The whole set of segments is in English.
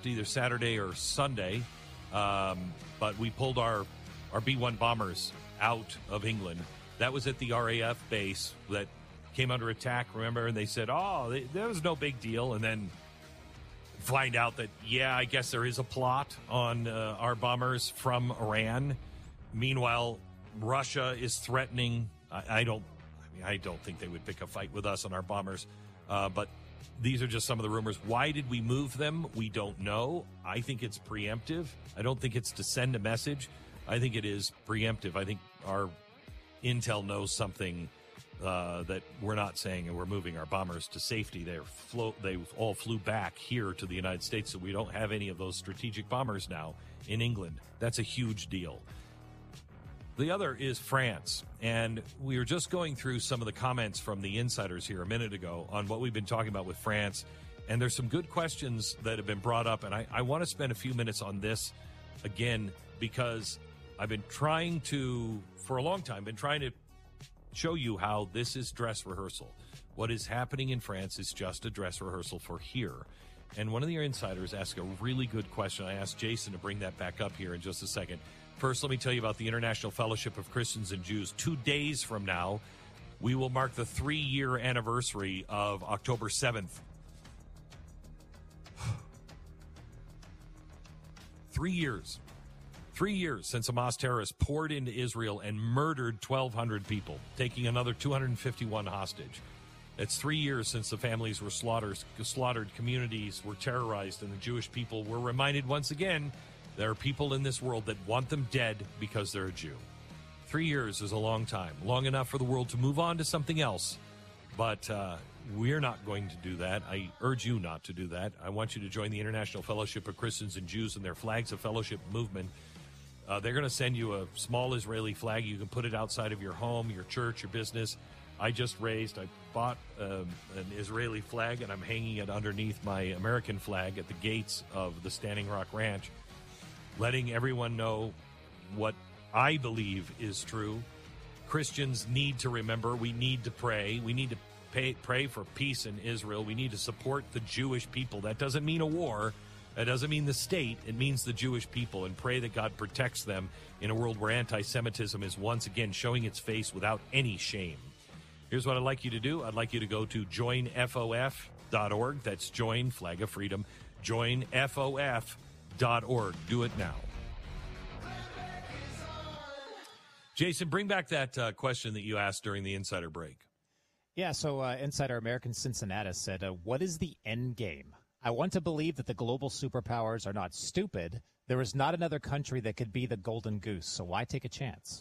left either Saturday or Sunday, but we pulled our B-1 bombers out of England. That was at the RAF base that came under attack, remember? And they said, there was no big deal. And then find out that, I guess there is a plot on our bombers from Iran. Meanwhile, Russia is threatening. I don't think they would pick a fight with us on our bombers. But these are just some of the rumors. Why did we move them? We don't know. I think it's preemptive. I don't think it's to send a message. I think it is preemptive. I think our intel knows something that we're not saying, and we're moving our bombers to safety. They all flew back here to the United States, so we don't have any of those strategic bombers now in England. That's a huge deal. The other is France, and we were just going through some of the comments from the insiders here a minute ago on what we've been talking about with France, and there's some good questions that have been brought up, and I want to spend a few minutes on this again because I've been trying to, for a long time, show you how this is dress rehearsal. What is happening in France is just a dress rehearsal for here. And one of the insiders asked a really good question. I asked Jason to bring that back up here in just a second. First, let me tell you about the International Fellowship of Christians and Jews. 2 days from now, we will mark the 3-year anniversary of October 7th. 3 years. 3 years since Hamas terrorists poured into Israel and murdered 1,200 people, taking another 251 hostage. It's 3 years since the families were slaughtered, communities were terrorized, and the Jewish people were reminded once again there are people in this world that want them dead because they're a Jew. 3 years is a long time, long enough for the world to move on to something else. But we're not going to do that. I urge you not to do that. I want you to join the International Fellowship of Christians and Jews and their Flags of Fellowship movement. They're going to send you a small Israeli flag. You can put it outside of your home, your church, your business. I bought an Israeli flag, and I'm hanging it underneath my American flag at the gates of the Standing Rock Ranch, letting everyone know what I believe is true. Christians need to remember. We need to pray. We need to pray for peace in Israel. We need to support the Jewish people. That doesn't mean a war. That doesn't mean the state. It means the Jewish people, and pray that God protects them in a world where anti-Semitism is once again showing its face without any shame. Here's what I'd like you to do. I'd like you to go to joinfof.org. That's Join, Flag of Freedom, joinfof.org. Do it now. Jason, bring back that question that you asked during the insider break. Yeah, so Insider American Cincinnati said, what is the end game? I want to believe that the global superpowers are not stupid. There is not another country that could be the golden goose, so why take a chance?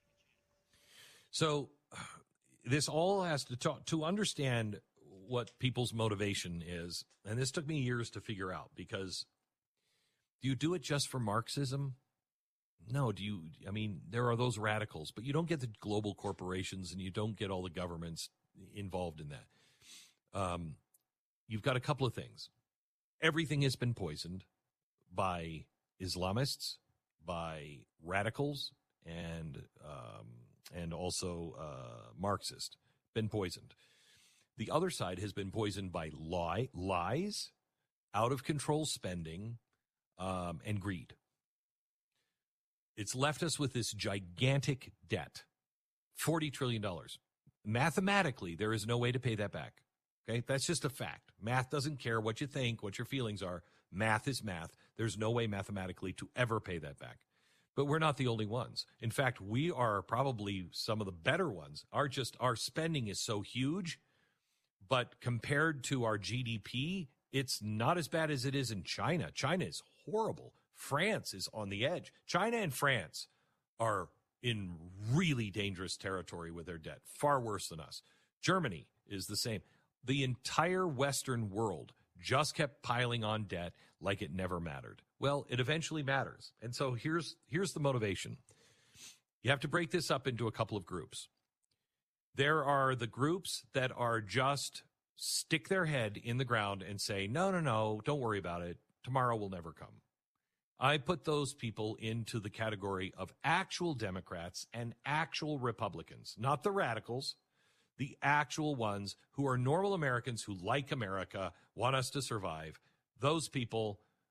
So this all has to understand what people's motivation is, and this took me years to figure out, because do you do it just for Marxism? No. There are those radicals, but you don't get the global corporations and you don't get all the governments involved in that. You've got a couple of things. Everything has been poisoned by Islamists, by radicals, and also Marxists. Been poisoned. The other side has been poisoned by lies, out of control spending, and greed. It's left us with this gigantic debt, $40 trillion. Mathematically, there is no way to pay that back. Okay, that's just a fact. Math doesn't care what you think, what your feelings are. Math is math. There's no way mathematically to ever pay that back. But we're not the only ones. In fact, we are probably some of the better ones. Our spending is so huge, but compared to our GDP, it's not as bad as it is in China. China is horrible. France is on the edge. China and France are in really dangerous territory with their debt, far worse than us. Germany is the same. The entire Western world just kept piling on debt like it never mattered. Well, it eventually matters. And so here's the motivation. You have to break this up into a couple of groups. There are the groups that are just stick their head in the ground and say, no, don't worry about it. Tomorrow will never come. I put those people into the category of actual Democrats and actual Republicans, not the radicals, the actual ones who are normal Americans who like America, want us to survive. Those people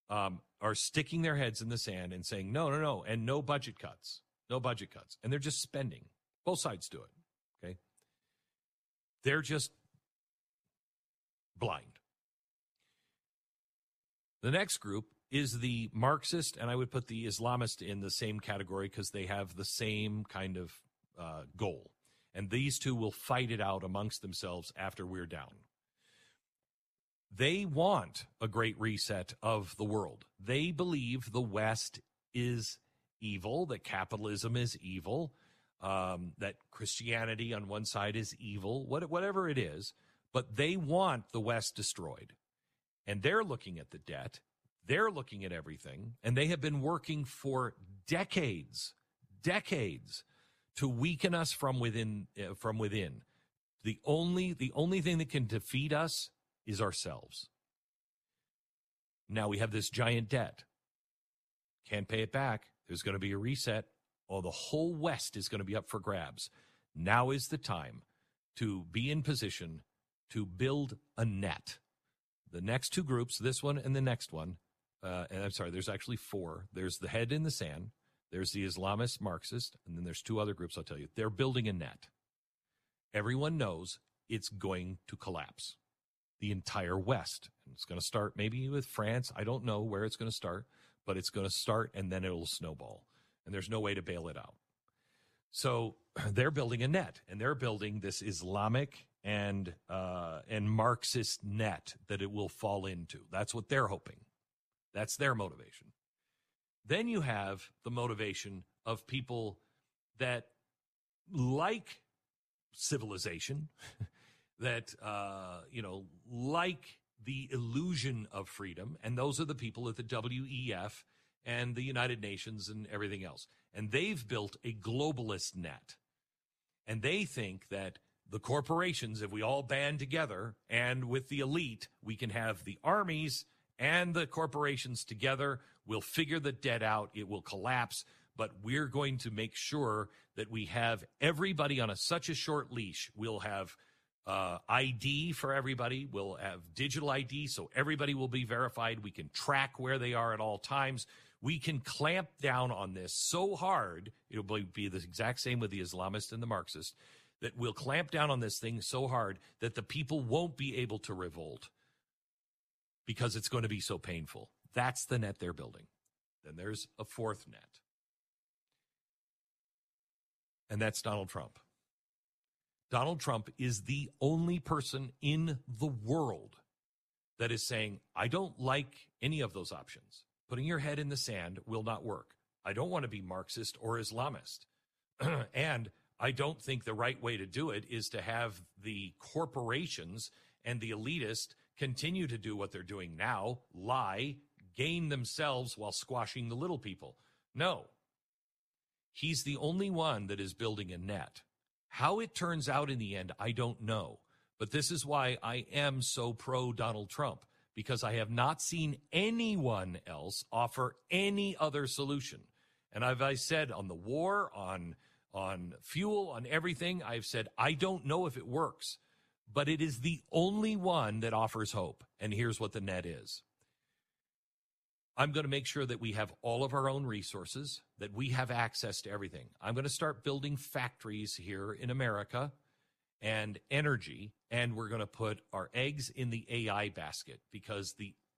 are sticking their heads in the sand and saying, no, and no budget cuts, And they're just spending. Both sides do it, okay? They're just blind. The next group is the Marxist, and I would put the Islamist in the same category because they have the same kind of goal. And these two will fight it out amongst themselves after we're down. They want a great reset of the world. They believe the West is evil, that capitalism is evil, that Christianity on one side is evil, whatever it is, but they want the West destroyed. And they're looking at the debt, they're looking at everything, and they have been working for decades to weaken us from within. The only thing that can defeat us is ourselves. Now we have this giant debt. Can't pay it back. There's going to be a reset. Oh, the whole West is going to be up for grabs. Now is the time to be in position to build a net. The next two groups, this one and the next one, and I'm sorry, there's actually four. There's the head in the sand, there's the Islamist Marxist, and then there's two other groups I'll tell you. They're building a net. Everyone knows it's going to collapse. The entire West. It's going to start maybe with France. I don't know where it's going to start, but it's going to start and then it'll snowball. And there's no way to bail it out. So they're building a net, and they're building this Islamic and Marxist net that it will fall into. That's what they're hoping. That's their motivation. Then you have the motivation of people that like civilization, that, like the illusion of freedom. And those are the people at the WEF and the United Nations and everything else. And they've built a globalist net. And they think that the corporations, if we all band together and with the elite, we can have the armies and the corporations together. We'll figure the debt out. It will collapse. But we're going to make sure that we have everybody on such a short leash. We'll have ID for everybody. We'll have digital ID, so everybody will be verified. We can track where they are at all times. We can clamp down on this so hard, it'll be the exact same with the Islamist and the Marxist, that we'll clamp down on this thing so hard that the people won't be able to revolt because it's going to be so painful. That's the net they're building. Then there's a fourth net, and that's Donald Trump. Donald Trump is the only person in the world that is saying, I don't like any of those options. Putting your head in the sand will not work. I don't want to be Marxist or Islamist. And I don't think the right way to do it is to have the corporations and the elitists continue to do what they're doing now, lie, gain themselves while squashing the little people. No. He's the only one that is building a net. How it turns out in the end, I don't know. But this is why I am so pro Donald Trump, because I have not seen anyone else offer any other solution. And I've said on the war, on fuel, on everything, I've said, I don't know if it works, but it is the only one that offers hope. And here's what the net is. I'm going to make sure that we have all of our own resources, that we have access to everything. I'm going to start building factories here in America and energy, and we're going to put our eggs in the AI basket because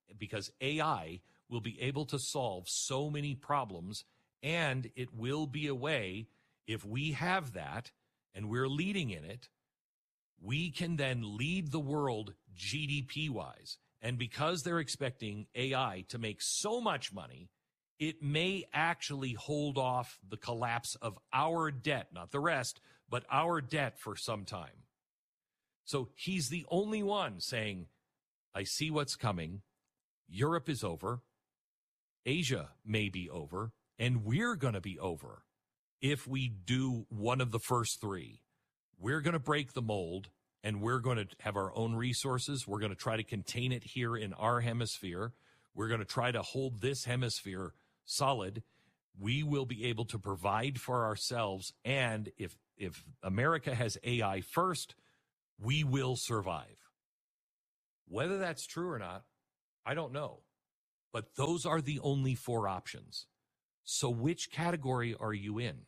AI will be able to solve so many problems, and it will be a way, if we have that and we're leading in it, we can then lead the world GDP-wise. And because they're expecting AI to make so much money, it may actually hold off the collapse of our debt, not the rest, but our debt for some time. So he's the only one saying, I see what's coming. Europe is over. Asia may be over. And we're going to be over if we do one of the first three. We're going to break the mold. And we're going to have our own resources. We're going to try to contain it here in our hemisphere. We're going to try to hold this hemisphere solid. We will be able to provide for ourselves. And if America has AI first, we will survive. Whether that's true or not, I don't know. But those are the only 4 options. So which category are you in?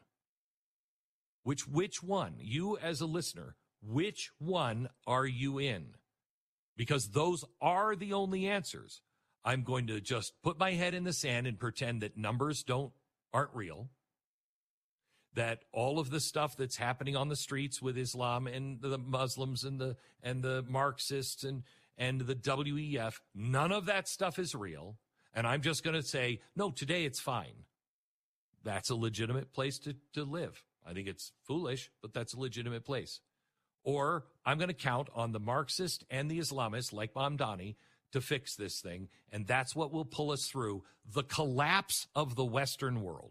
Which one? You as a listener, which one are you in? Because those are the only answers. I'm going to just put my head in the sand and pretend that numbers aren't real. That all of the stuff that's happening on the streets with Islam and the Muslims and the Marxists and the WEF, none of that stuff is real. And I'm just going to say, no, today it's fine. That's a legitimate place to live. I think it's foolish, but that's a legitimate place. Or I'm going to count on the Marxist and the Islamists like Mamdani to fix this thing, and that's what will pull us through the collapse of the Western world.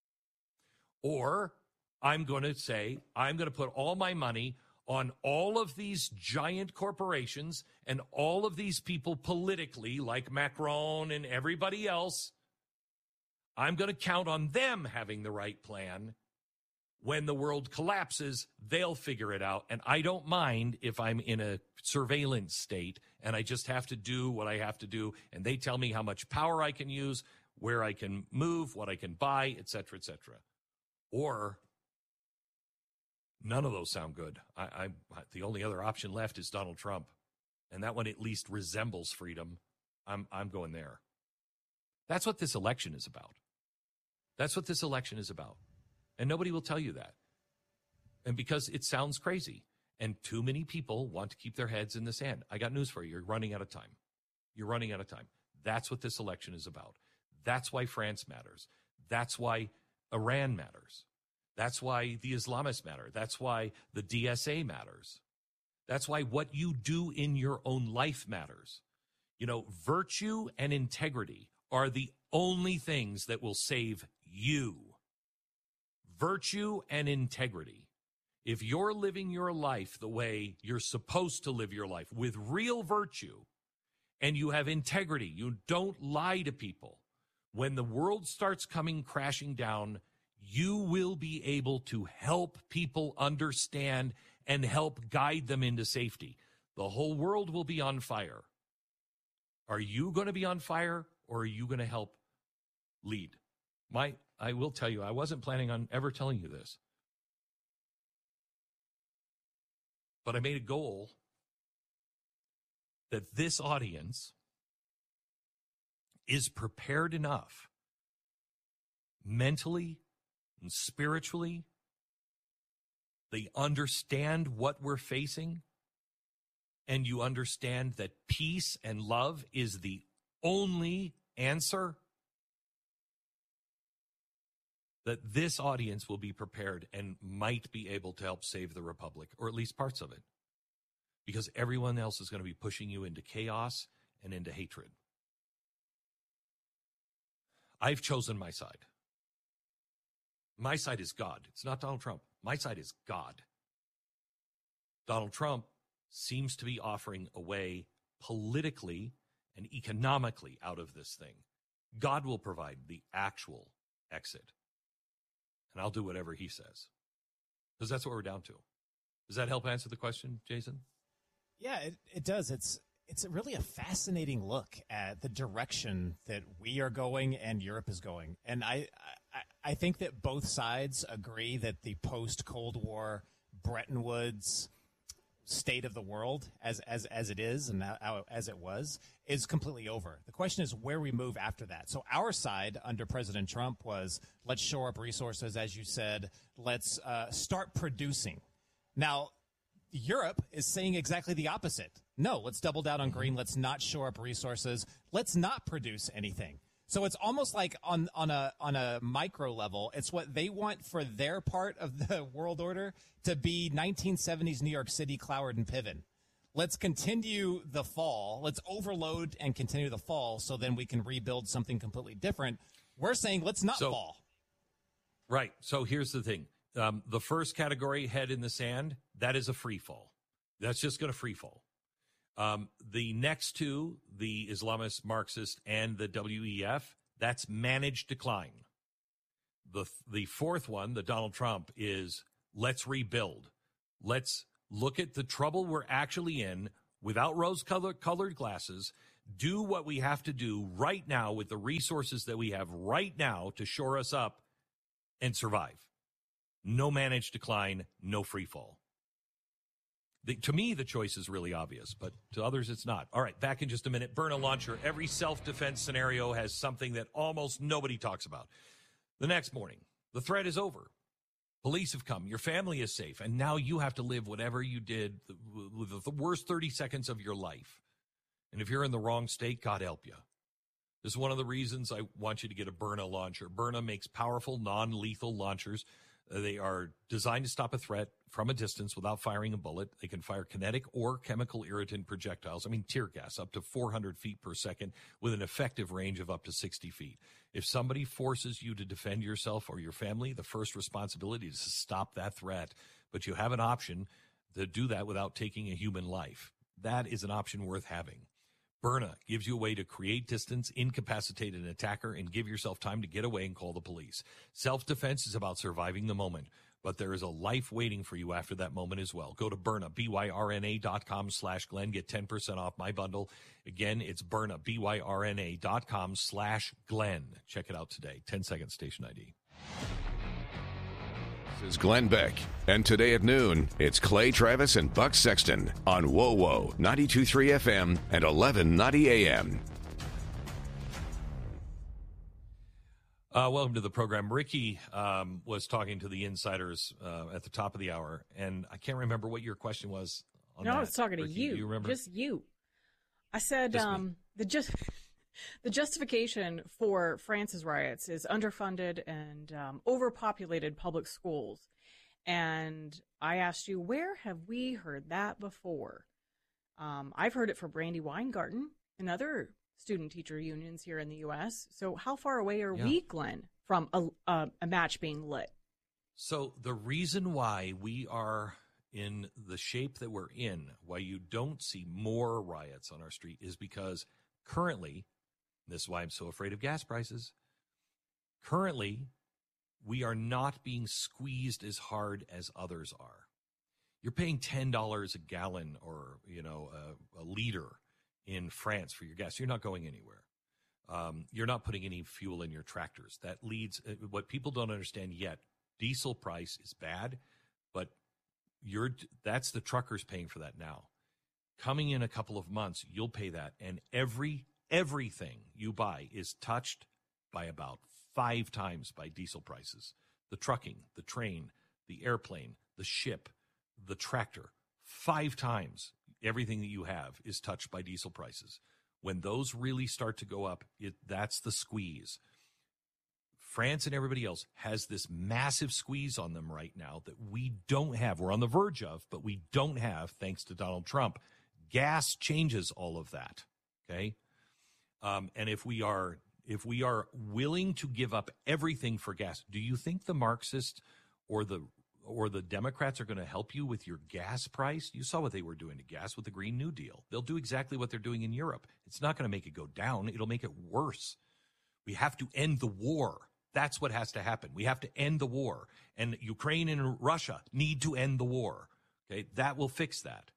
Or I'm going to say, I'm going to put all my money on all of these giant corporations and all of these people politically, like Macron and everybody else. I'm going to count on them having the right plan. When the world collapses, they'll figure it out. And I don't mind if I'm in a surveillance state and I just have to do what I have to do. And they tell me how much power I can use, where I can move, what I can buy, et cetera, et cetera. Or none of those sound good. The only other option left is Donald Trump. And that one at least resembles freedom. I'm going there. That's what this election is about. That's what this election is about. And nobody will tell you that. And because it sounds crazy. And too many people want to keep their heads in the sand. I got news for you. You're running out of time. You're running out of time. That's what this election is about. That's why France matters. That's why Iran matters. That's why the Islamists matter. That's why the DSA matters. That's why what you do in your own life matters. You know, virtue and integrity are the only things that will save you. Virtue and integrity. If you're living your life the way you're supposed to live your life, with real virtue, and you have integrity, you don't lie to people, when the world starts coming crashing down, you will be able to help people understand and help guide them into safety. The whole world will be on fire. Are you going to be on fire, or are you going to help lead? I will tell you, I wasn't planning on ever telling you this, but I made a goal that this audience is prepared enough mentally and spiritually. They understand what we're facing, and you understand that peace and love is the only answer. That this audience will be prepared and might be able to help save the republic, or at least parts of it, because everyone else is going to be pushing you into chaos and into hatred. I've chosen my side. My side is God. It's not Donald Trump. My side is God. Donald Trump seems to be offering a way politically and economically out of this thing. God will provide the actual exit. And I'll do whatever he says. Because that's what we're down to. Does that help answer the question, Jason? Yeah, it does. It's really a fascinating look at the direction that we are going and Europe is going. And I think that both sides agree that the post-Cold War Bretton Woods state of the world as it is and as it was is completely over. The question is where we move after that. So our side under President Trump was, let's shore up resources, as you said. Let's start producing. Now, Europe is saying exactly the opposite. No, let's double down on green. Let's not shore up resources. Let's not produce anything. So it's almost like on a micro level, it's what they want for their part of the world order to be 1970s New York City, Cloward and Piven. Let's continue the fall. Let's overload and continue the fall so then we can rebuild something completely different. We're saying let's not fall. Right. So here's the thing. The first category, head in the sand, that is a free fall. That's just going to free fall. The next two, the Islamist, Marxist, and the WEF, that's managed decline. The fourth one, the Donald Trump, is let's rebuild. Let's look at the trouble we're actually in without rose-colored glasses, do what we have to do right now with the resources that we have right now to shore us up and survive. No managed decline, no free fall. To me, the choice is really obvious, but to others, it's not. All right, back in just a minute. Byrna Launcher. Every self-defense scenario has something that almost nobody talks about. The next morning, the threat is over. Police have come. Your family is safe. And now you have to live whatever you did with the worst 30 seconds of your life. And if you're in the wrong state, God help you. This is one of the reasons I want you to get a Byrna launcher. Byrna makes powerful, non-lethal launchers. They are designed to stop a threat from a distance without firing a bullet. They can fire kinetic or chemical irritant projectiles, tear gas, up to 400 feet per second with an effective range of up to 60 feet. If somebody forces you to defend yourself or your family, the first responsibility is to stop that threat. But you have an option to do that without taking a human life. That is an option worth having. Byrna gives you a way to create distance, incapacitate an attacker, and give yourself time to get away and call the police. Self-defense is about surviving the moment, but there is a life waiting for you after that moment as well. Go to Byrna, BYRNA.com/Glenn. Get 10% off my bundle. Again, it's Byrna, BYRNA.com/Glenn. Check it out today. 10-second station ID. This is Glenn Beck, and today at noon, it's Clay Travis and Buck Sexton on WoWo 92.3 FM and 1190 AM. Welcome to the program. Ricky was talking to the insiders at the top of the hour, and I can't remember what your question was on that. No, I was talking Ricky, to you. Do you remember? Just you. I said the justification for France's riots is underfunded and overpopulated public schools. And I asked you, where have we heard that before? I've heard it from Brandy Weingarten and other student-teacher unions here in the U.S. So how far away are we, Glenn, from a match being lit? So the reason why we are in the shape that we're in, why you don't see more riots on our street, is because currently, this is why I'm so afraid of gas prices. Currently, we are not being squeezed as hard as others are. You're paying $10 a gallon or, a liter in France for your gas. You're not going anywhere. You're not putting any fuel in your tractors. That leads, what people don't understand yet, diesel price is bad, but that's the truckers paying for that now. Coming in a couple of months, you'll pay that, and everything you buy is touched by about 5 times by diesel prices. The trucking, the train, the airplane, the ship, the tractor, 5 times everything that you have is touched by diesel prices. When those really start to go up, that's the squeeze. France and everybody else has this massive squeeze on them right now that we don't have. We're on the verge of, but we don't have, thanks to Donald Trump. Gas changes all of that, okay? And if we are willing to give up everything for gas, do you think the Marxists or the Democrats are going to help you with your gas price? You saw what they were doing to gas with the Green New Deal. They'll do exactly what they're doing in Europe. It's not going to make it go down. It'll make it worse. We have to end the war. That's what has to happen. We have to end the war. And Ukraine and Russia need to end the war. Okay, that will fix that.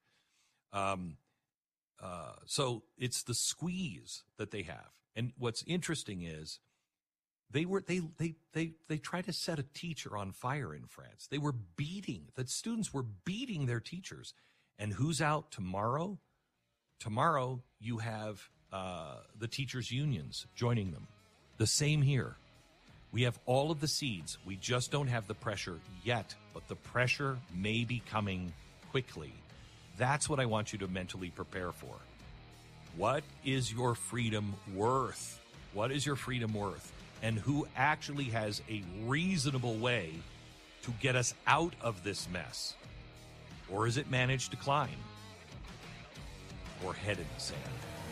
So it's the squeeze that they have. And what's interesting is they tried to set a teacher on fire in France. The students were beating their teachers. And who's out tomorrow? Tomorrow you have the teachers' unions joining them. The same here. We have all of the seeds. We just don't have the pressure yet, but the pressure may be coming quickly. That's what I want you to mentally prepare for. What is your freedom worth? What is your freedom worth? And who actually has a reasonable way to get us out of this mess? Or is it managed decline? Or head in the sand?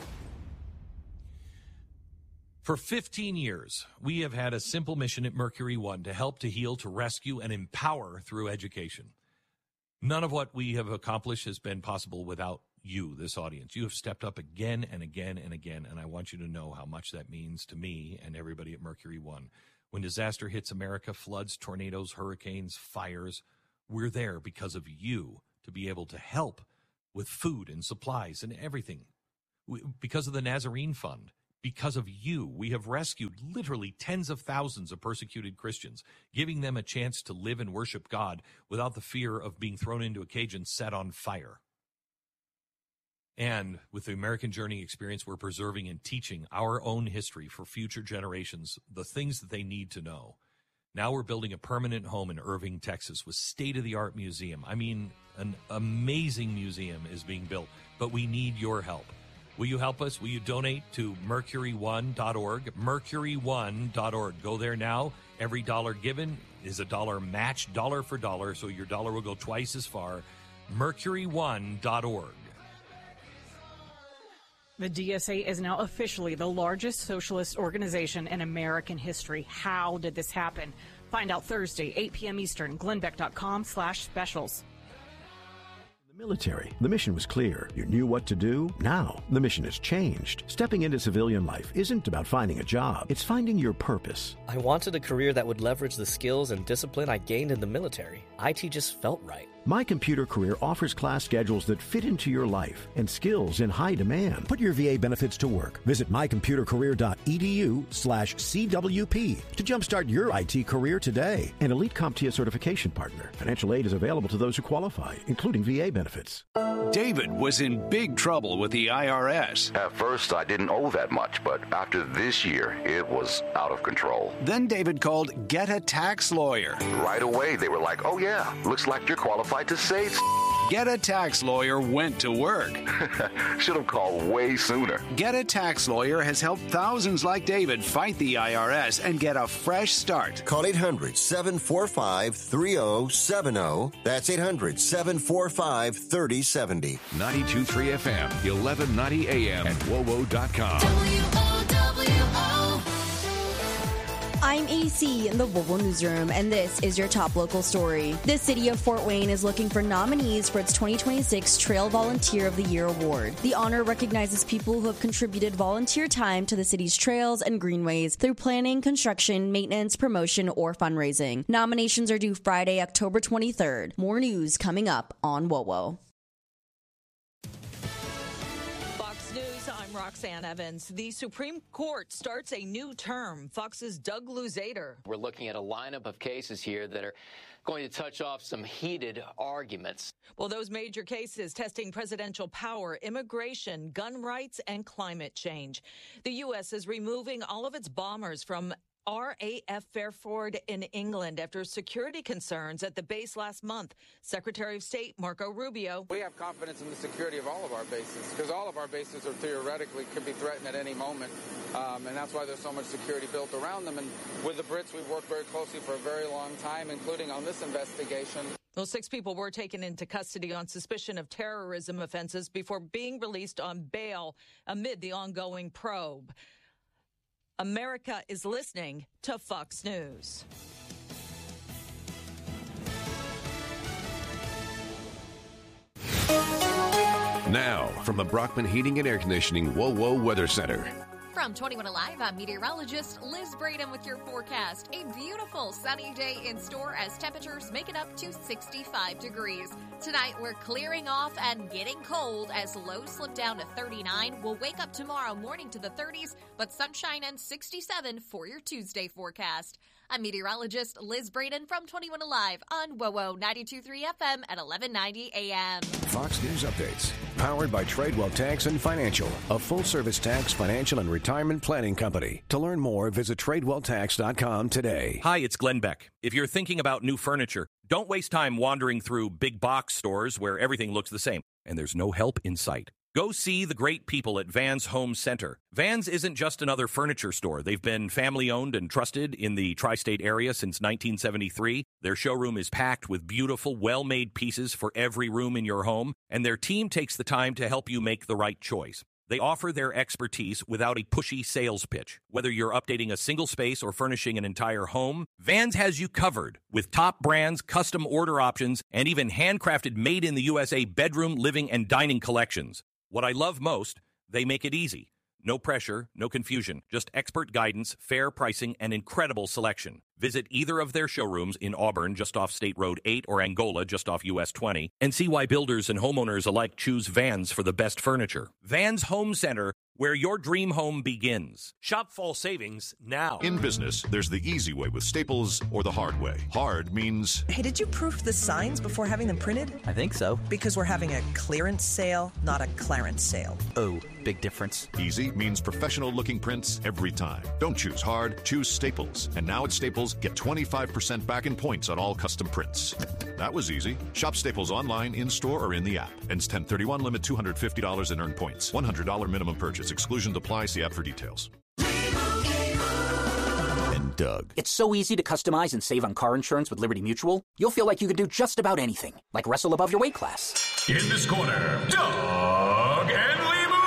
For 15 years, we have had a simple mission at Mercury One to help, to heal, to rescue, and empower through education. None of what we have accomplished has been possible without you, this audience. You have stepped up again and again and again, and I want you to know how much that means to me and everybody at Mercury One. When disaster hits America, floods, tornadoes, hurricanes, fires, we're there because of you to be able to help with food and supplies and everything. because of the Nazarene Fund. Because of you, we have rescued literally tens of thousands of persecuted Christians, giving them a chance to live and worship God without the fear of being thrown into a cage and set on fire. And with the American Journey experience, we're preserving and teaching our own history for future generations, the things that they need to know. Now we're building a permanent home in Irving, Texas, with state-of-the-art museum. I mean, an amazing museum is being built, but we need your help. Will you help us? Will you donate to mercury1.org? Mercury1.org. Go there now. Every dollar given is a dollar matched, dollar for dollar, so your dollar will go twice as far. Mercury1.org. The DSA is now officially the largest socialist organization in American history. How did this happen? Find out Thursday, 8 p.m. Eastern, glenbeck.com/specials. Military. The mission was clear. You knew what to do. Now, the mission has changed. Stepping into civilian life isn't about finding a job. It's finding your purpose. I wanted a career that would leverage the skills and discipline I gained in the military. IT just felt right. My Computer Career offers class schedules that fit into your life and skills in high demand. Put your VA benefits to work. Visit mycomputercareer.edu/CWP to jumpstart your IT career today. An Elite CompTIA certification partner. Financial aid is available to those who qualify, including VA benefits. David was in big trouble with the IRS. At first, I didn't owe that much, but after this year, it was out of control. Then David called Get a Tax Lawyer. Right away, they were like, oh yeah, looks like you're qualified to save. Get a Tax Lawyer went to work. Should have called way sooner. Get a Tax Lawyer has helped thousands like David fight the IRS and get a fresh start. Call 800-745-3070. That's 800-745-3070. 92.3 FM, 1190 AM, and WOWO.com. I'm AC in the WOWO Newsroom, and this is your top local story. The city of Fort Wayne is looking for nominees for its 2026 Trail Volunteer of the Year Award. The honor recognizes people who have contributed volunteer time to the city's trails and greenways through planning, construction, maintenance, promotion, or fundraising. Nominations are due Friday, October 23rd. More news coming up on WOWO. Roxanne Evans. The Supreme Court starts a new term. Fox's Doug Luzader. We're looking at a lineup of cases here that are going to touch off some heated arguments. Well, those major cases testing presidential power, immigration, gun rights, and climate change. The U.S. is removing all of its bombers from RAF Fairford in England after security concerns at the base last month. Secretary of State Marco Rubio. We have confidence in the security of all of our bases because all of our bases are theoretically could be threatened at any moment. And that's why there's so much security built around them. And with the Brits, we've worked very closely for a very long time, including on this investigation. Well, 6 people were taken into custody on suspicion of terrorism offenses before being released on bail amid the ongoing probe. America is listening to Fox News. Now, from the Brockman Heating and Air Conditioning WOWO Weather Center. From 21 Alive, I'm meteorologist Liz Braden with your forecast. A beautiful sunny day in store as temperatures make it up to 65 degrees. Tonight, we're clearing off and getting cold as lows slip down to 39. We'll wake up tomorrow morning to the 30s, but sunshine and 67 for your Tuesday forecast. I'm meteorologist Liz Braden from 21 Alive on WOWO 92.3 FM at 1190 AM. Fox News Updates, powered by Tradewell Tax and Financial, a full-service tax, financial, and retirement planning company. To learn more, visit TradewellTax.com today. Hi, it's Glenn Beck. If you're thinking about new furniture, don't waste time wandering through big box stores where everything looks the same and there's no help in sight. Go see the great people at Vans Home Center. Vans isn't just another furniture store. They've been family-owned and trusted in the tri-state area since 1973. Their showroom is packed with beautiful, well-made pieces for every room in your home, and their team takes the time to help you make the right choice. They offer their expertise without a pushy sales pitch. Whether you're updating a single space or furnishing an entire home, Vans has you covered with top brands, custom order options, and even handcrafted made-in-the-USA bedroom, living, and dining collections. What I love most, they make it easy. No pressure, no confusion, just expert guidance, fair pricing, and incredible selection. Visit either of their showrooms in Auburn, just off State Road 8, or Angola, just off US 20, and see why builders and homeowners alike choose Vans for the best furniture. Vans Home Center, where your dream home begins. Shop fall savings now. In business, there's the easy way with Staples or the hard way. Hard means... Hey, did you proof the signs before having them printed? I think so. Because we're having a clearance sale, not a clarence sale. Oh, big difference. Easy means professional-looking prints every time. Don't choose hard, choose Staples. And now at Staples, get 25% back in points on all custom prints. That was easy. Shop Staples online, in-store, or in the app. Ends 10/31, limit $250 and earn points. $100 minimum purchase. Exclusions apply. See app for details. And Doug. It's so easy to customize and save on car insurance with Liberty Mutual. You'll feel like you could do just about anything, like wrestle above your weight class. In this corner, Doug and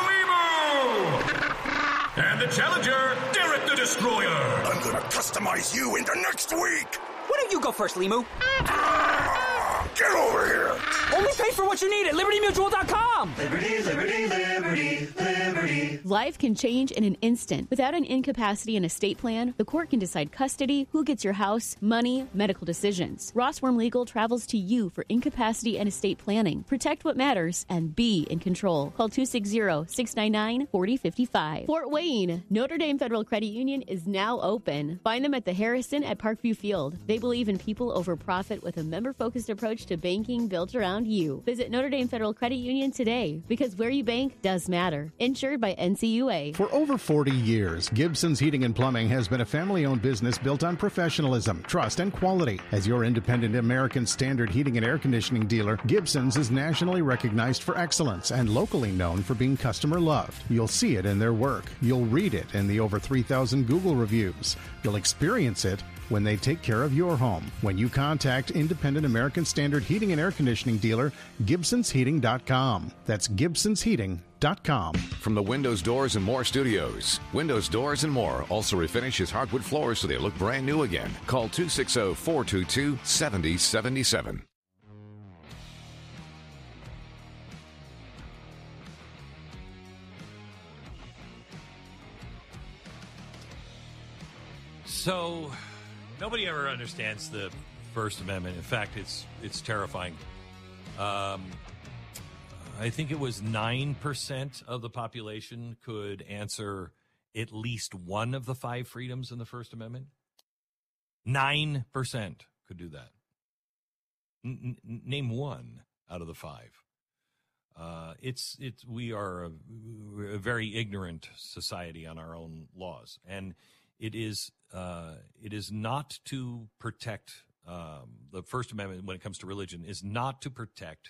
and the challenger, Derek the Destroyer. I'm gonna customize you into next week. Why don't you go first, Limu? Get over here. Only pay for what you need at LibertyMutual.com. Liberty, liberty, liberty, liberty. Life can change in an instant. Without an incapacity and estate plan, the court can decide custody, who gets your house, money, medical decisions. Rossworm Legal travels to you for incapacity and estate planning. Protect what matters and be in control. Call 260-699-4055. Fort Wayne, Notre Dame Federal Credit Union is now open. Find them at the Harrison at Parkview Field. They believe in people over profit with a member-focused approach to banking built around you. Visit Notre Dame Federal Credit Union today, because where you bank does matter. Insured by NCUA. For over 40 years, Gibson's Heating and Plumbing has been a family-owned business built on professionalism, trust, and quality. As your independent American Standard heating and air conditioning dealer, Gibson's is nationally recognized for excellence and locally known for being customer-loved. You'll see it in their work. You'll read it in the over 3,000 Google reviews. You'll experience it when they take care of your home. When you contact independent American Standard heating and air conditioning dealer, GibsonsHeating.com. That's GibsonsHeating.com. From the Windows, Doors, and More studios, Windows, Doors, and More also refinishes hardwood floors so they look brand new again. Call 260-422-7077. So, nobody ever understands the First Amendment. In fact, it's terrifying. I think it was 9% of the population could answer at least one of the 5 freedoms in the First Amendment. 9% could do that. Name one out of the 5. We are a very ignorant society on our own laws, and it is not to protect the First Amendment when it comes to religion is not to protect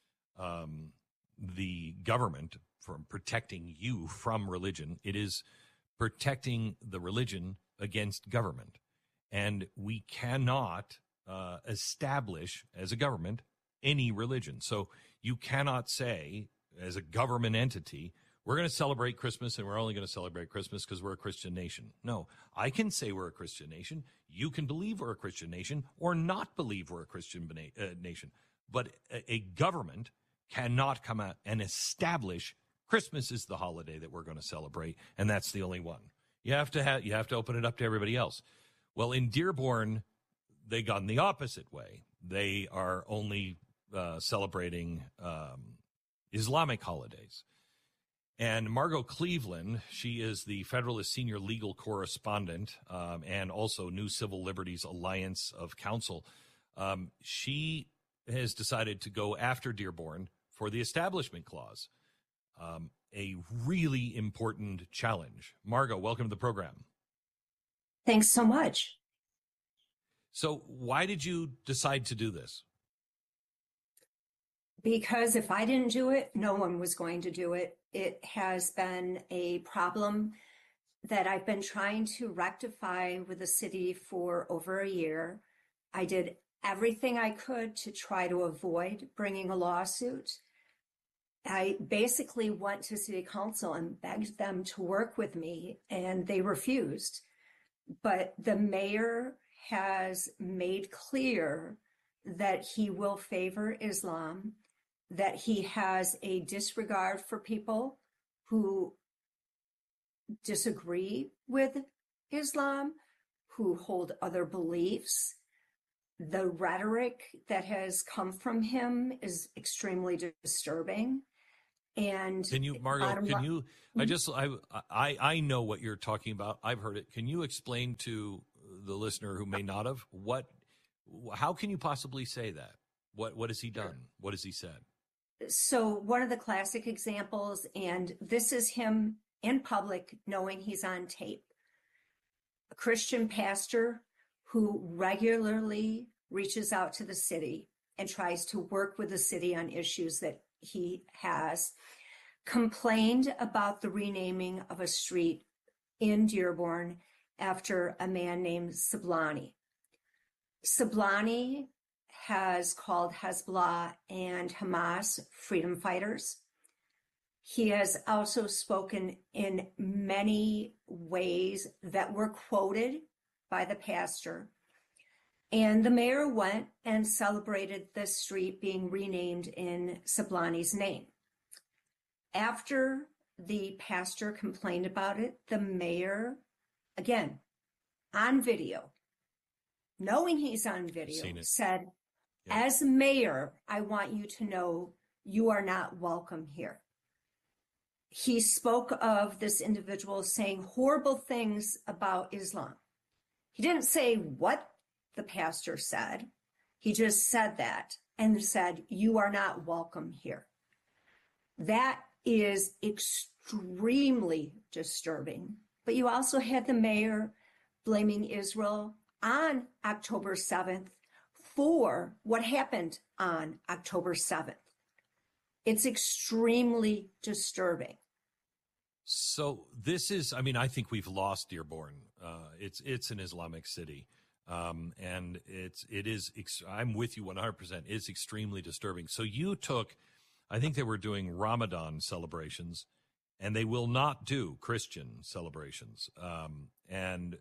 the government from protecting you from religion. It is protecting the religion against government. And we cannot establish as a government any religion. So you cannot say as a government entity, we're going to celebrate Christmas and we're only going to celebrate Christmas because we're a Christian nation. No, I can say we're a Christian nation. You can believe we're a Christian nation or not believe we're a Christian nation. But a government cannot come out and establish Christmas is the holiday that we're going to celebrate, and that's the only one. You have to open it up to everybody else. Well, in Dearborn, they gone the opposite way. They are only celebrating Islamic holidays. And Margot Cleveland, she is the Federalist Senior Legal Correspondent and also New Civil Liberties Alliance of Counsel. She has decided to go after Dearborn for the Establishment Clause, a really important challenge. Margot, welcome to the program. Thanks so much. So why did you decide to do this? Because if I didn't do it, no one was going to do it. It has been a problem that I've been trying to rectify with the city for over a year. I did everything I could to try to avoid bringing a lawsuit. I basically went to city council and begged them to work with me, and they refused. But the mayor has made clear that he will favor Islam, that he has a disregard for people who disagree with Islam, who hold other beliefs. The rhetoric that has come from him is extremely disturbing. And can you, Margo, I know what you're talking about. I've heard it. Can you explain to the listener who may not have how can you possibly say that? What has he done? What has he said? So one of the classic examples, and this is him in public knowing he's on tape, a Christian pastor who regularly reaches out to the city and tries to work with the city on issues that he has, complained about the renaming of a street in Dearborn after a man named Sablani. Sablani has called Hezbollah and Hamas freedom fighters. He has also spoken in many ways that were quoted by the pastor. And the mayor went and celebrated the street being renamed in Sablani's name. After the pastor complained about it, the mayor, again, on video, knowing he's on video, said, as mayor, I want you to know you are not welcome here. He spoke of this individual saying horrible things about Islam. He didn't say what the pastor said. He just said that and said, you are not welcome here. That is extremely disturbing. But you also had the mayor blaming Israel on October 7th for what happened on October 7th. It's extremely disturbing. So this is, I think we've lost Dearborn. It's an Islamic city. And it is, I'm with you 100%. It's extremely disturbing. So you took, I think they were doing Ramadan celebrations, and they will not do Christian celebrations. And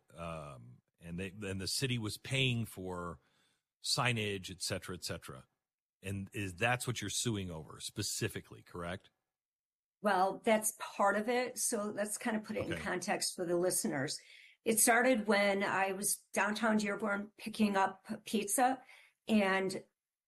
the city was paying for signage, et cetera, et cetera. And that's what you're suing over specifically, correct? Well, that's part of it. So let's kind of put it in context for the listeners. It started when I was downtown Dearborn picking up pizza, and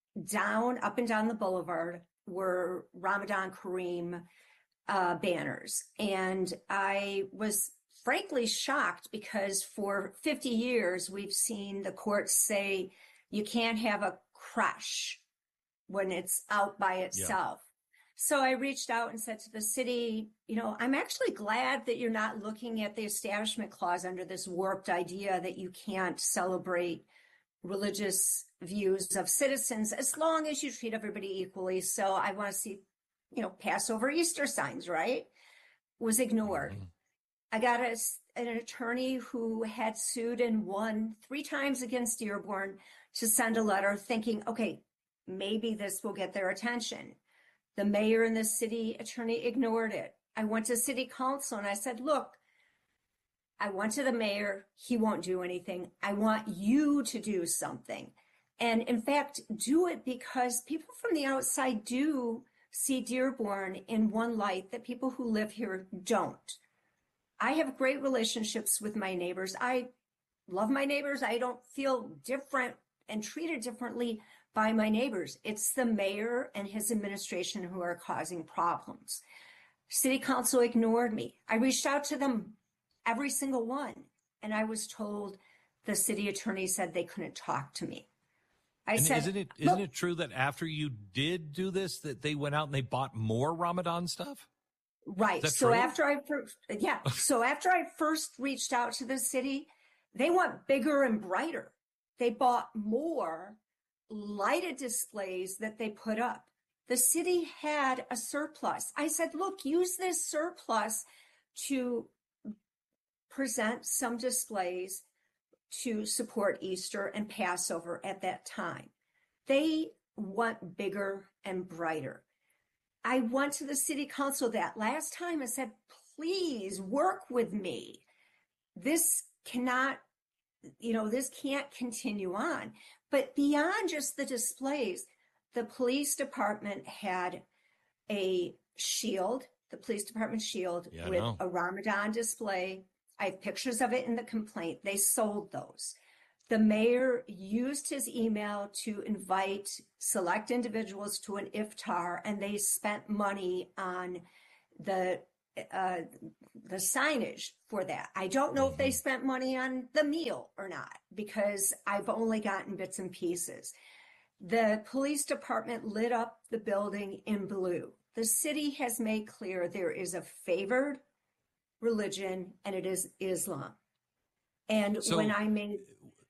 up and down the boulevard were Ramadan Kareem banners. And I was frankly shocked because for 50 years, we've seen the courts say you can't have a crush when it's out by itself. So I reached out and said to the city, I'm actually glad that you're not looking at the Establishment Clause under this warped idea that you can't celebrate religious views of citizens as long as you treat everybody equally. So I want to see, Passover, Easter signs, right? Was ignored. Mm-hmm. I got an attorney who had sued and won 3 times against Dearborn to send a letter thinking, okay, maybe this will get their attention. The mayor and the city attorney ignored it. I went to city council and I said, look, I went to the mayor. He won't do anything. I want you to do something. And in fact, do it because people from the outside do see Dearborn in one light that people who live here don't. I have great relationships with my neighbors. I love my neighbors. I don't feel different and treated differently by my neighbors. It's the mayor and his administration who are causing problems. City council ignored me. I reached out to them, every single one, and I was told the city attorney said they couldn't talk to me. Isn't it true that after you did do this, that they went out and they bought more Ramadan stuff? Right. So after I first reached out to the city, they went bigger and brighter. They bought more lighted displays that they put up. The city had a surplus. I said, look, use this surplus to present some displays to support Easter and Passover at that time. They went bigger and brighter. I went to the city council that last time and said, please work with me. This can't continue on. But beyond just the displays, the police department had a shield the police department shield Yeah, with a Ramadan display. I have pictures of it in the complaint. They sold those. The mayor used his email to invite select individuals to an iftar, and they spent money on the signage for that. I don't know if they spent money on the meal or not, because I've only gotten bits and pieces. The police department lit up the building in blue. The city has made clear there is a favored religion, and it is Islam. And So- when I made...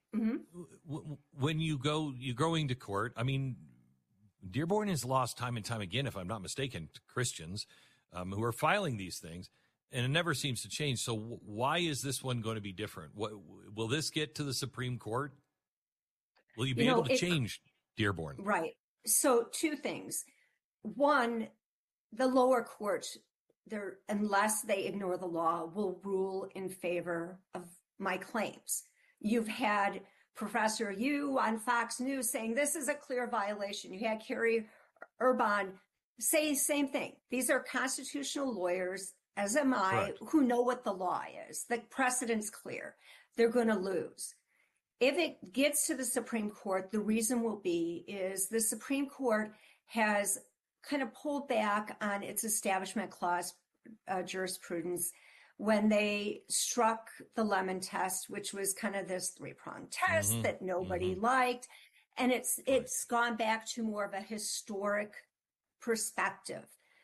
When you're going to court, I mean, Dearborn has lost time and time again, if I'm not mistaken, to Christians who are filing these things, and it never seems to change. So why is this one going to be different? Will this get to the Supreme Court? Will you be able to change Dearborn? Right. So two things. One, the lower court, unless they ignore the law, will rule in favor of my claims. You've had Professor Yu on Fox News saying this is a clear violation. You had Carrie Urban say the same thing. These are constitutional lawyers, as am I, Correct. who know what the law is. The precedent's clear. They're going to lose. If it gets to the Supreme Court, the reason will be is the Supreme Court has kind of pulled back on its Establishment Clause jurisprudence when they struck the Lemon test, which was kind of this three-pronged test that nobody liked. And it's gone back to more of a historic perspective.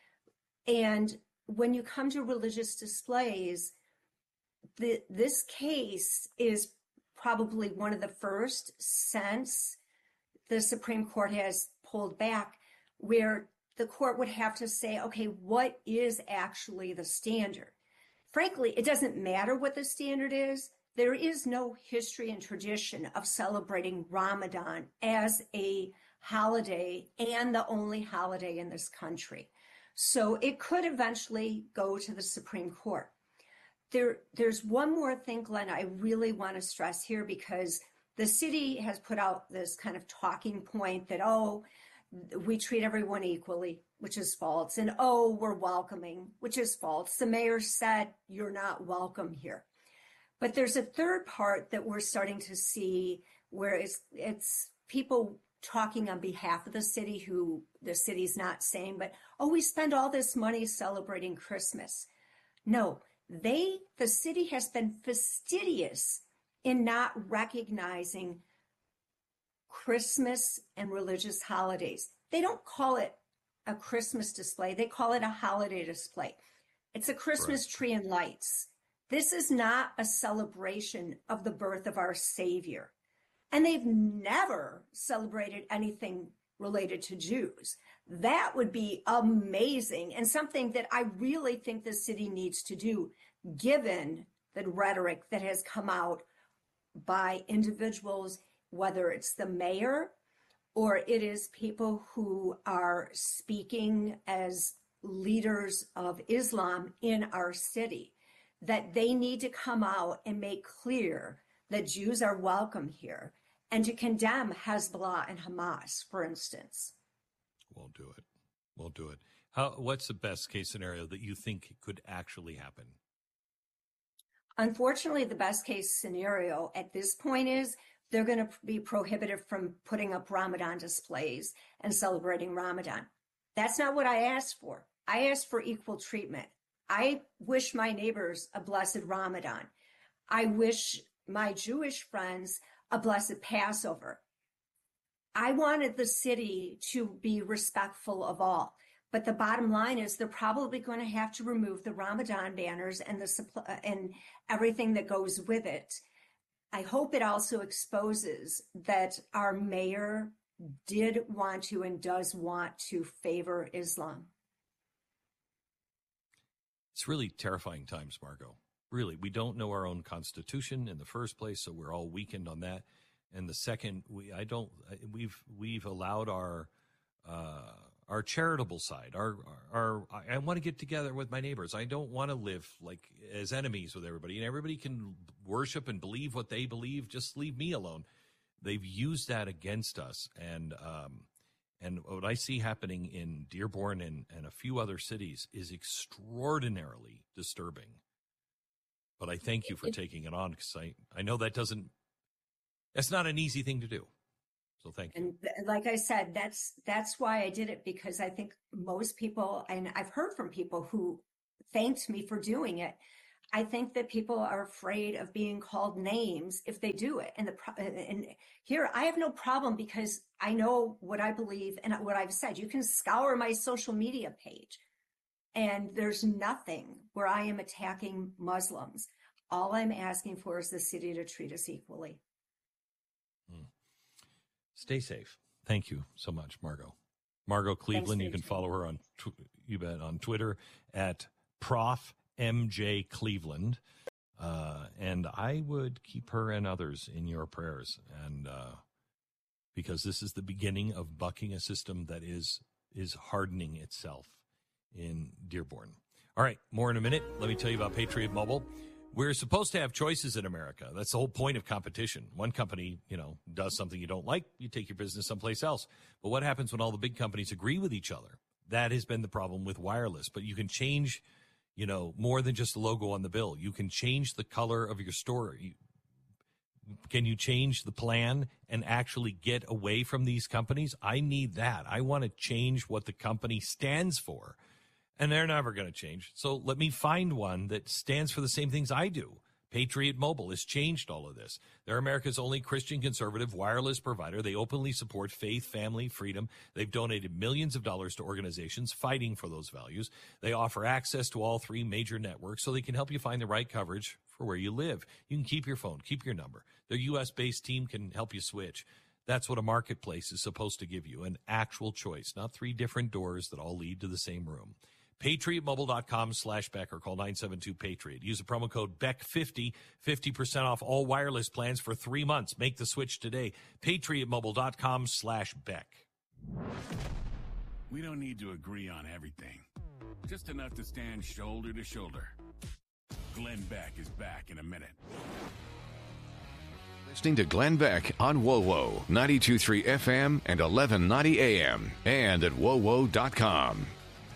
And when you come to religious displays, this case is probably one of the first since the Supreme Court has pulled back, where the court would have to say, okay, what is actually the standard? Frankly, it doesn't matter what the standard is. There is no history and tradition of celebrating Ramadan as a holiday and the only holiday in this country. So it could eventually go to the Supreme Court. There's one more thing, Glenn, I really want to stress here, because the city has put out this kind of talking point that, we treat everyone equally, which is false. And, we're welcoming, which is false. The mayor said, you're not welcome here. But there's a third part that we're starting to see where it's people talking on behalf of the city who the city's not saying, but, we spend all this money celebrating Christmas. No, the city has been fastidious in not recognizing Christmas and religious holidays. They don't call it a Christmas display. They call it a holiday display. It's a Christmas tree and lights. This is not a celebration of the birth of our Savior. And they've never celebrated anything related to Jews. That would be amazing, and something that I really think the city needs to do, given the rhetoric that has come out by individuals, whether it's the mayor or it is people who are speaking as leaders of Islam in our city, that they need to come out and make clear that Jews are welcome here, and to condemn Hezbollah and Hamas, for instance. Won't do it. What's the best case scenario that you think could actually happen? Unfortunately, the best case scenario at this point is they're going to be prohibited from putting up Ramadan displays and celebrating Ramadan. That's not what I asked for. I asked for equal treatment. I wish my neighbors a blessed Ramadan. I wish my Jewish friends a blessed Passover. I wanted the city to be respectful of all. But the bottom line is they're probably going to have to remove the Ramadan banners and and everything that goes with it. I hope it also exposes that our mayor did want to and does want to favor Islam. It's really terrifying times, Margot. Really, we don't know our own Constitution in the first place, so we're all weakened on that. And the second, we've allowed our charitable side, I want to get together with my neighbors. I don't want to live like as enemies with everybody, and everybody can worship and believe what they believe. Just leave me alone. They've used that against us, and And what I see happening in Dearborn and a few other cities is extraordinarily disturbing. But I thank you for taking it on, because I know that's not an easy thing to do. So thank you. And like I said, that's why I did it, because I think most people, and I've heard from people who thanked me for doing it, I think that people are afraid of being called names if they do it. And here I have no problem, because I know what I believe and what I've said. You can scour my social media page, and there's nothing where I am attacking Muslims. All I'm asking for is the city to treat us equally. Stay safe. Thank you so much, Margot. Margot Cleveland. You can follow her on Twitter at Prof. MJ Cleveland, and I would keep her and others in your prayers, and because this is the beginning of bucking a system that is hardening itself in Dearborn. All right, more in a minute. Let me tell you about Patriot Mobile. We're supposed to have choices in America. That's the whole point of competition. One company, does something you don't like, you take your business someplace else. But what happens when all the big companies agree with each other? That has been the problem with wireless. But you can change more than just the logo on the bill. You can change the color of your store. Can you change the plan and actually get away from these companies? I need that. I want to change what the company stands for, and they're never going to change. So let me find one that stands for the same things I do. Patriot Mobile has changed all of this. They're America's only Christian conservative wireless provider. They openly support faith, family, freedom. They've donated millions of dollars to organizations fighting for those values. They offer access to all three major networks so they can help you find the right coverage for where you live. You can keep your phone, keep your number. Their U.S.-based team can help you switch. That's what a marketplace is supposed to give you, an actual choice, not three different doors that all lead to the same room. PatriotMobile.com/Beck or call 972-PATRIOT. Use the promo code BECK50, 50% off all wireless plans for 3 months. Make the switch today. PatriotMobile.com/Beck. We don't need to agree on everything. Just enough to stand shoulder to shoulder. Glenn Beck is back in a minute. Listening to Glenn Beck on WoWo, 92.3 FM and 1190 AM, and at WoWo.com.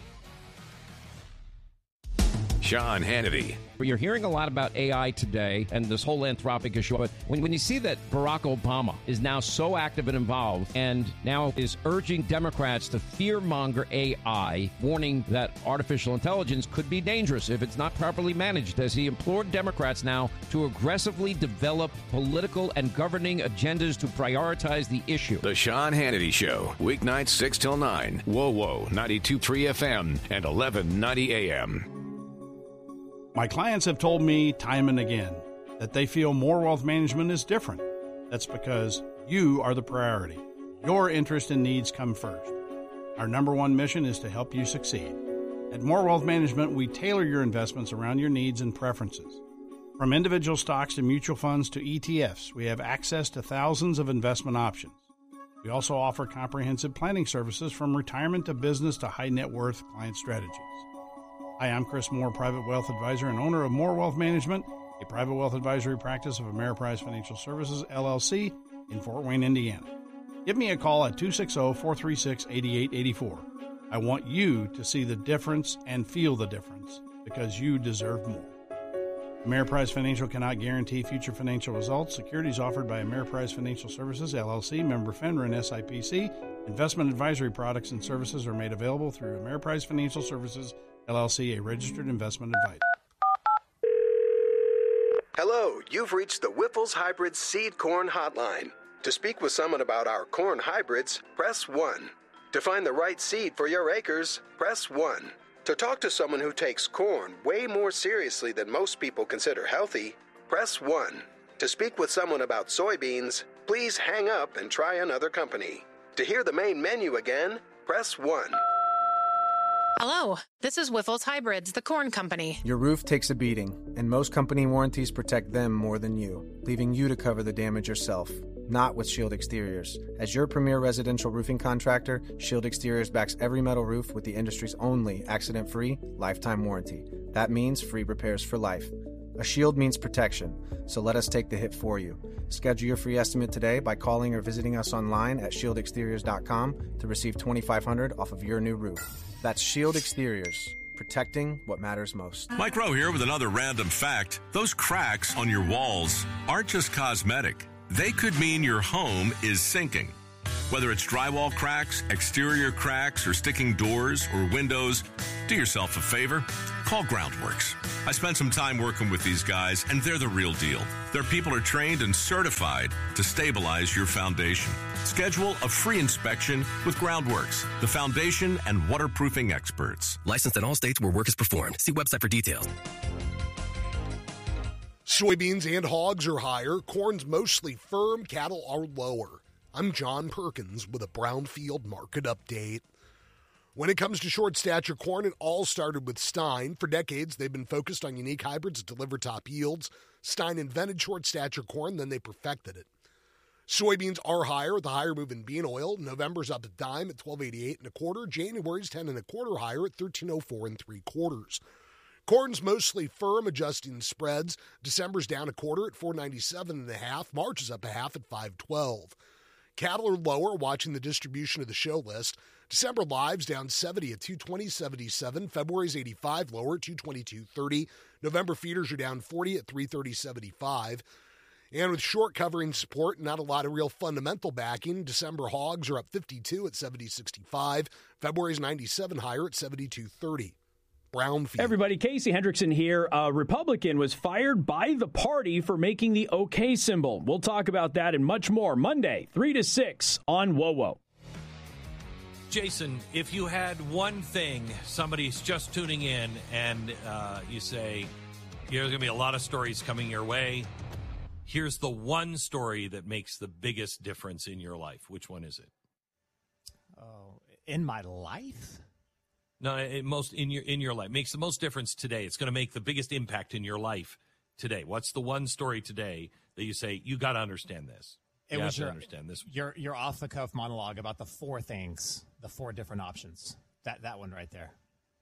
Sean Hannity. You're hearing a lot about AI today and this whole Anthropic issue, but when you see that Barack Obama is now so active and involved and now is urging Democrats to fearmonger AI, warning that artificial intelligence could be dangerous if it's not properly managed, as he implored Democrats now to aggressively develop political and governing agendas to prioritize the issue. The Sean Hannity Show, weeknights 6 till 9, WoWo, 92.3 FM and 1190 AM. My clients have told me time and again that they feel More Wealth Management is different. That's because you are the priority. Your interest and needs come first. Our number one mission is to help you succeed. At More Wealth Management, we tailor your investments around your needs and preferences. From individual stocks to mutual funds to ETFs, we have access to thousands of investment options. We also offer comprehensive planning services from retirement to business to high net worth client strategies. Hi, I'm Chris Moore, Private Wealth Advisor and owner of More Wealth Management, a private wealth advisory practice of Ameriprise Financial Services, LLC, in Fort Wayne, Indiana. Give me a call at 260-436-8884. I want you to see the difference and feel the difference because you deserve more. Ameriprise Financial cannot guarantee future financial results. Securities offered by Ameriprise Financial Services, LLC, member FINRA and SIPC. Investment advisory products and services are made available through Ameriprise Financial Services, LLC, a registered investment advisor. Hello, you've reached the Whiffles Hybrid Seed Corn Hotline. To speak with someone about our corn hybrids, press 1. To find the right seed for your acres, press 1. To talk to someone who takes corn way more seriously than most people consider healthy, press 1. To speak with someone about soybeans, please hang up and try another company. To hear the main menu again, press 1. Hello, this is Whiffles Hybrids, the corn company. Your roof takes a beating, and most company warranties protect them more than you, leaving you to cover the damage yourself. Not with Shield Exteriors. As your premier residential roofing contractor, Shield Exteriors backs every metal roof with the industry's only accident-free, lifetime warranty. That means free repairs for life. A shield means protection, so let us take the hit for you. Schedule your free estimate today by calling or visiting us online at shieldexteriors.com to receive $2,500 off of your new roof. That's Shield Exteriors, protecting what matters most. Mike Rowe here with another random fact. Those cracks on your walls aren't just cosmetic. They could mean your home is sinking. Whether it's drywall cracks, exterior cracks, or sticking doors or windows, do yourself a favor. Call Groundworks. I spent some time working with these guys, and they're the real deal. Their people are trained and certified to stabilize your foundation. Schedule a free inspection with Groundworks, the foundation and waterproofing experts. Licensed in all states where work is performed. See website for details. Soybeans and hogs are higher. Corn's mostly firm. Cattle are lower. I'm John Perkins with a Brownfield market update. When it comes to short stature corn, it all started with Stein. For decades, they've been focused on unique hybrids that deliver top yields. Stein invented short stature corn, then they perfected it. Soybeans are higher with a higher move in bean oil. November's up a dime at $12.88 1/4. January's 10 1/4 higher at $13.04 3/4. Corn's mostly firm, adjusting spreads. December's down 1/4 at $4.97 1/2. March is up a half at $5.12. Cattle are lower, watching the distribution of the show list. December lives down 70 at 220.77. February's 85 lower at 222.30. November feeders are down 40 at 330.75. And with short covering support, not a lot of real fundamental backing, December hogs are up 52 at 70.65. February's 97 higher at 72.30. Brownfield. Everybody, Casey Hendrickson here. A Republican was fired by the party for making the OK symbol. We'll talk about that and much more Monday, 3 to 6 on WOWO. Jason, if you had one thing, somebody's just tuning in and you say, there's going to be a lot of stories coming your way. Here's the one story that makes the biggest difference in your life. Which one is it? Oh, in my life? No, in your life. Makes the most difference today. It's going to make the biggest impact in your life today. What's the one story today that you say, you got to understand this? It was your off the cuff monologue about the 4 things, the 4 different options. That one right there.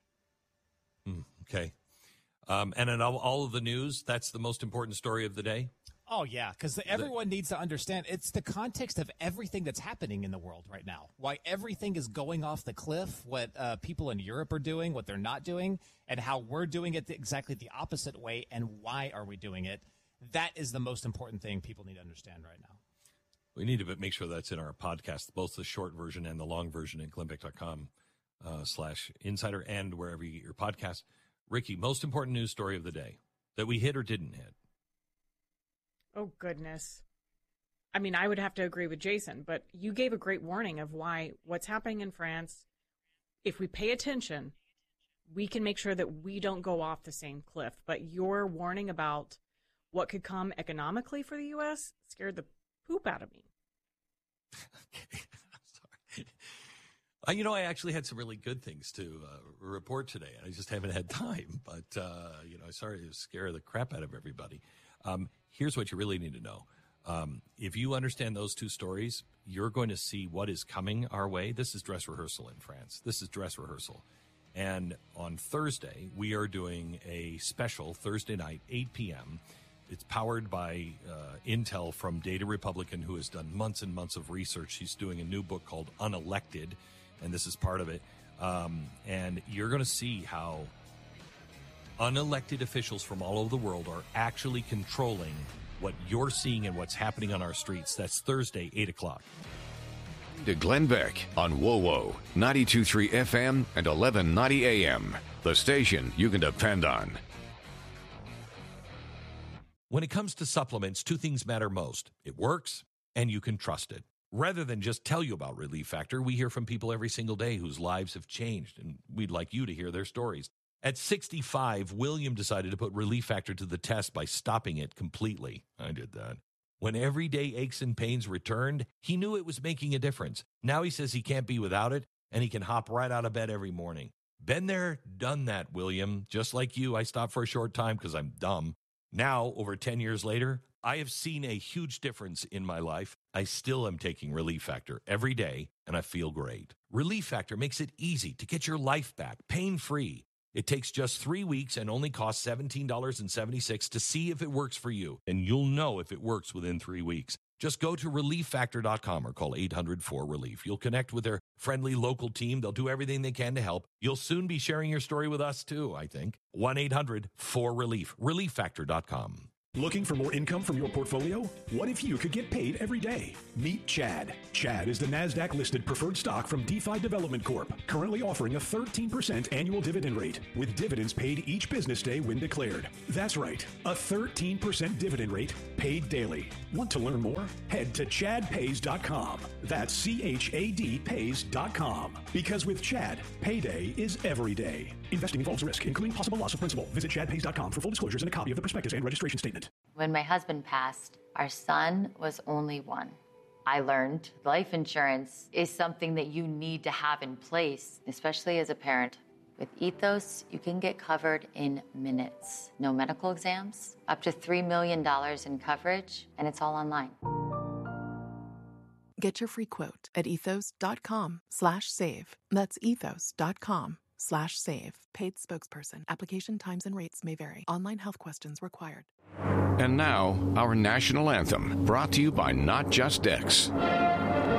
Okay. And in all of the news, that's the most important story of the day? Oh, yeah, because everyone needs to understand it's the context of everything that's happening in the world right now. Why everything is going off the cliff, what people in Europe are doing, what they're not doing, and how we're doing it exactly the opposite way, and why are we doing it. That is the most important thing people need to understand right now. We need to make sure that's in our podcast, both the short version and the long version at glennbeck.com/insider and wherever you get your podcast. Ricky, most important news story of the day that we hit or didn't hit? Oh, goodness. I mean, I would have to agree with Jason, but you gave a great warning of what's happening in France. If we pay attention, we can make sure that we don't go off the same cliff. But your warning about what could come economically for the U.S. scared the poop out of me. Okay. I'm sorry. I actually had some really good things to report today. I just haven't had time. But, sorry to scare the crap out of everybody. Here's what you really need to know. If you understand those 2 stories, you're going to see what is coming our way. This is dress rehearsal in France. This is dress rehearsal. And on Thursday, we are doing a special Thursday night, 8 p.m. It's powered by intel from Data Republican, who has done months and months of research. She's doing a new book called Unelected, and this is part of it. And you're going to see how unelected officials from all over the world are actually controlling what you're seeing and what's happening on our streets. That's Thursday, 8 o'clock. To Glenn Beck on WOWO, 92.3 FM and 1190 AM. The station you can depend on. When it comes to supplements, 2 things matter most. It works, and you can trust it. Rather than just tell you about Relief Factor, we hear from people every single day whose lives have changed, and we'd like you to hear their stories. At 65, William decided to put Relief Factor to the test by stopping it completely. I did that. When everyday aches and pains returned, he knew it was making a difference. Now he says he can't be without it, and he can hop right out of bed every morning. Been there, done that, William. Just like you, I stopped for a short time because I'm dumb. Now, over 10 years later, I have seen a huge difference in my life. I still am taking Relief Factor every day, and I feel great. Relief Factor makes it easy to get your life back, pain-free. It takes just 3 weeks and only costs $17.76 to see if it works for you. And you'll know if it works within 3 weeks. Just go to ReliefFactor.com or call 800-4RELIEF. You'll connect with their friendly local team. They'll do everything they can to help. You'll soon be sharing your story with us, too, I think. 1-800-4RELIEF. ReliefFactor.com. Looking for more income from your portfolio? What if you could get paid every day? Meet Chad. Chad is the NASDAQ-listed preferred stock from DeFi Development Corp., currently offering a 13% annual dividend rate, with dividends paid each business day when declared. That's right, a 13% dividend rate paid daily. Want to learn more? Head to ChadPays.com. That's ChadPays.com. Because with Chad, payday is every day. Investing involves risk, including possible loss of principal. Visit ChadPays.com for full disclosures and a copy of the prospectus and registration statement. When my husband passed, our son was only one. I learned life insurance is something that you need to have in place, especially as a parent. With Ethos, you can get covered in minutes. No medical exams, up to $3 million in coverage, and it's all online. Get your free quote at ethos.com/save. That's ethos.com/save. Paid spokesperson. Application times and rates may vary. Online health questions required. And now, our national anthem, brought to you by Not Just Dicks.